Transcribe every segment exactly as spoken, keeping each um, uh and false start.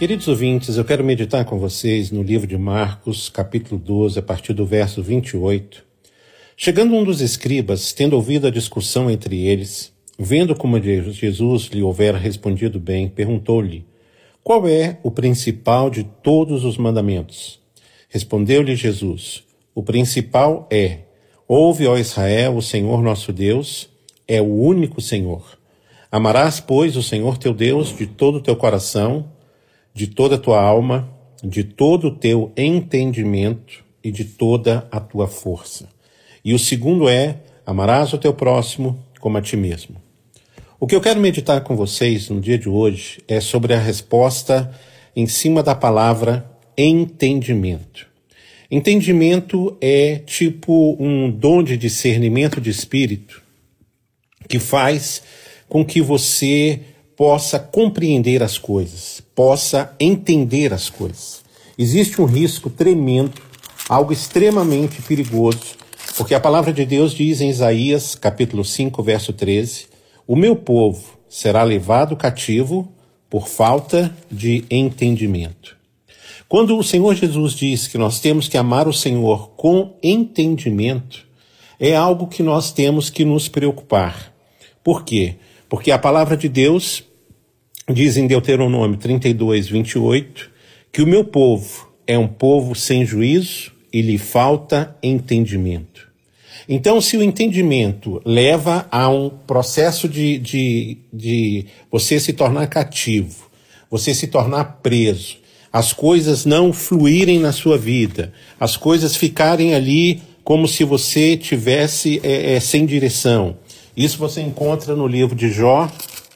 Queridos ouvintes, eu quero meditar com vocês no livro de Marcos, capítulo doze, a partir do verso vinte e oito. Chegando um dos escribas, tendo ouvido a discussão entre eles, vendo como Jesus lhe houvera respondido bem, perguntou-lhe: qual é o principal de todos os mandamentos? Respondeu-lhe Jesus: o principal é: ouve, ó Israel, o Senhor nosso Deus é o único Senhor. Amarás, pois, o Senhor teu Deus de todo o teu coração, de toda a tua alma, de todo o teu entendimento e de toda a tua força. E o segundo é: amarás o teu próximo como a ti mesmo. O que eu quero meditar com vocês no dia de hoje é sobre a resposta em cima da palavra entendimento. Entendimento é tipo um dom de discernimento de espírito que faz com que você possa compreender as coisas, possa entender as coisas. Existe um risco tremendo, algo extremamente perigoso, porque a palavra de Deus diz em Isaías, capítulo cinco, verso treze, o meu povo será levado cativo por falta de entendimento. Quando o Senhor Jesus diz que nós temos que amar o Senhor com entendimento, é algo que nós temos que nos preocupar. Por quê? Porque a palavra de Deus diz em Deuteronômio trinta e dois, vinte e oito, que o meu povo é um povo sem juízo e lhe falta entendimento. Então, se o entendimento leva a um processo de, de, de você se tornar cativo, você se tornar preso, as coisas não fluírem na sua vida, as coisas ficarem ali como se você tivesse é, é, sem direção. Isso você encontra no livro de Jó,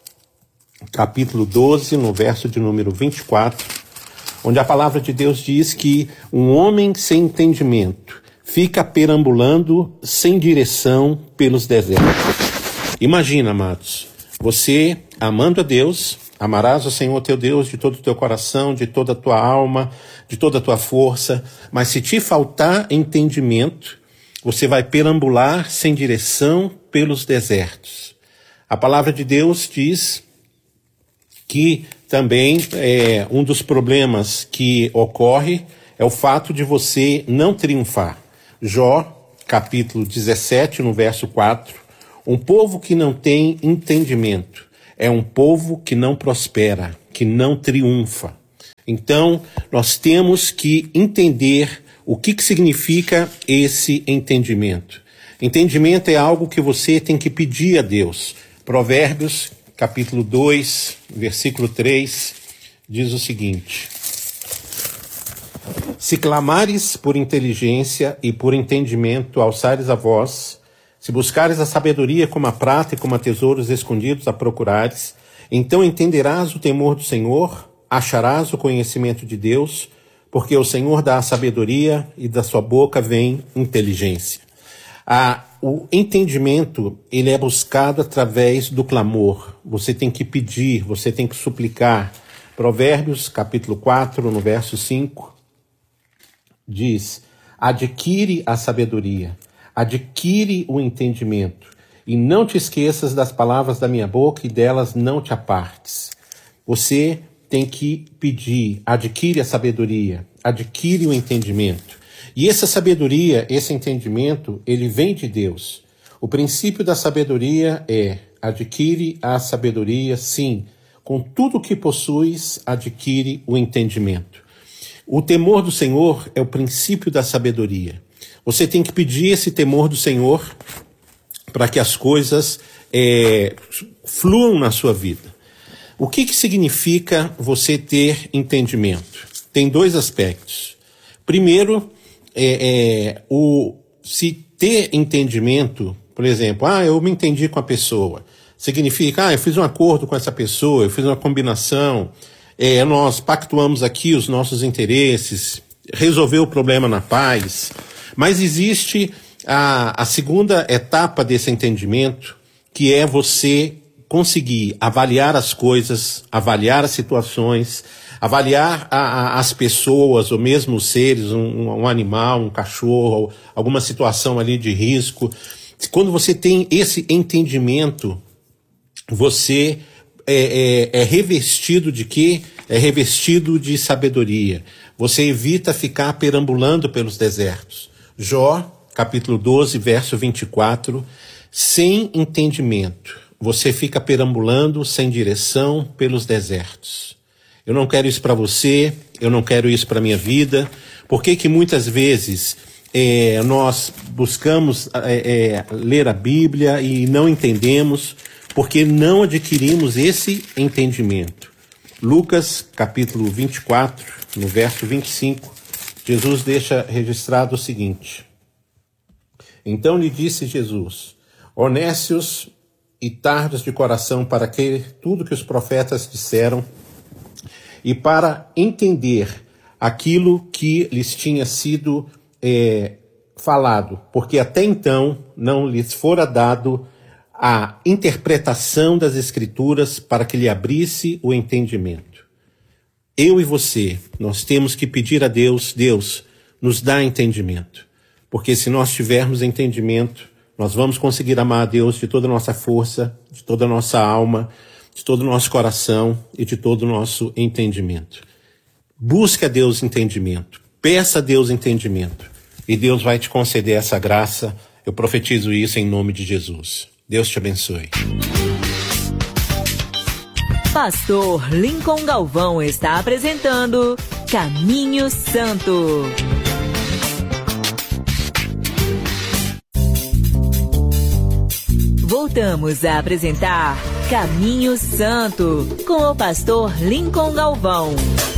capítulo doze, no verso de número vinte e quatro, onde a palavra de Deus diz que um homem sem entendimento fica perambulando sem direção pelos desertos. Imagina, amados, você amando a Deus, amarás o Senhor teu Deus de todo o teu coração, de toda a tua alma, de toda a tua força, mas se te faltar entendimento, você vai perambular sem direção pelos desertos. A palavra de Deus diz que também é, um dos problemas que ocorre é o fato de você não triunfar. Jó, capítulo dezessete, no verso quatro, um povo que não tem entendimento é um povo que não prospera, que não triunfa. Então, nós temos que entender o que, que significa esse entendimento. Entendimento é algo que você tem que pedir a Deus. Provérbios, capítulo dois, versículo três, diz o seguinte: se clamares por inteligência e por entendimento, alçares a voz, se buscares a sabedoria como a prata e como a tesouros escondidos a procurares, então entenderás o temor do Senhor, acharás o conhecimento de Deus, porque o Senhor dá a sabedoria e da sua boca vem inteligência. A O entendimento, ele é buscado através do clamor. Você tem que pedir, você tem que suplicar. Provérbios, capítulo quatro, no verso cinco, diz: adquire a sabedoria, adquire o entendimento, e não te esqueças das palavras da minha boca e delas não te apartes. Você tem que pedir, adquire a sabedoria, adquire o entendimento. E essa sabedoria, esse entendimento, ele vem de Deus. O princípio da sabedoria é: adquire a sabedoria, sim, com tudo que possuis, adquire o entendimento. O temor do Senhor é o princípio da sabedoria. Você tem que pedir esse temor do Senhor para que as coisas é, fluam na sua vida. O que, que significa você ter entendimento? Tem dois aspectos. Primeiro, É, é, o, se ter entendimento, por exemplo, ah, eu me entendi com a pessoa, significa, ah, eu fiz um acordo com essa pessoa, eu fiz uma combinação, é, nós pactuamos aqui os nossos interesses, resolveu o problema na paz. Mas existe a, a segunda etapa desse entendimento, que é você conseguir avaliar as coisas, avaliar as situações, avaliar a, a, as pessoas, ou mesmo os seres, um, um animal, um cachorro, alguma situação ali de risco. Quando você tem esse entendimento, você é, é, é revestido de quê? é revestido de sabedoria. Você evita ficar perambulando pelos desertos. Jó, capítulo doze, verso vinte e quatro, sem entendimento, você fica perambulando sem direção pelos desertos. Eu não quero isso para você, eu não quero isso para a minha vida. Por que que muitas vezes é, nós buscamos é, é, ler a Bíblia e não entendemos? Porque não adquirimos esse entendimento. Lucas, capítulo vinte e quatro, no verso vinte e cinco, Jesus deixa registrado o seguinte: Então lhe disse Jesus: Honestos e tardos de coração para que tudo que os profetas disseram e para entender aquilo que lhes tinha sido é, falado, porque até então não lhes fora dado a interpretação das Escrituras para que lhe abrisse o entendimento. Eu e você, nós temos que pedir a Deus, Deus, nos dá entendimento, porque se nós tivermos entendimento, nós vamos conseguir amar a Deus de toda a nossa força, de toda a nossa alma, de todo o nosso coração e de todo o nosso entendimento. Busque a Deus entendimento, peça a Deus entendimento, e Deus vai te conceder essa graça. Eu profetizo isso em nome de Jesus. Deus te abençoe. Pastor Lincoln Galvão está apresentando Caminho Santo. Voltamos a apresentar Caminho Santo com o pastor Lincoln Galvão.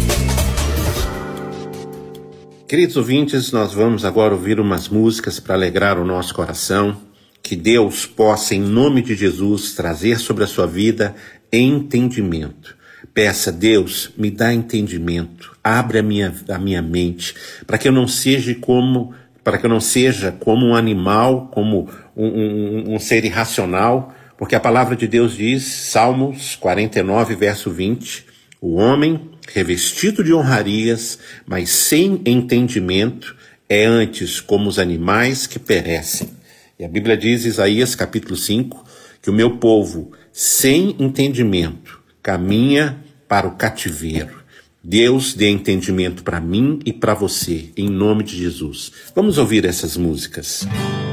Queridos ouvintes, nós vamos agora ouvir umas músicas para alegrar o nosso coração. Que Deus possa, em nome de Jesus, trazer sobre a sua vida entendimento. Peça, Deus, me dá entendimento, abre a minha, a minha mente, para que eu não seja como, para que eu não seja como um animal, como um, um, um ser irracional, porque a palavra de Deus diz, Salmos quarenta e nove, verso vinte, o homem revestido de honrarias, mas sem entendimento, é antes como os animais que perecem. E a Bíblia diz, Isaías capítulo cinco, que o meu povo, sem entendimento, caminha para o cativeiro. Deus dê entendimento para mim e para você, em nome de Jesus. Vamos ouvir essas músicas.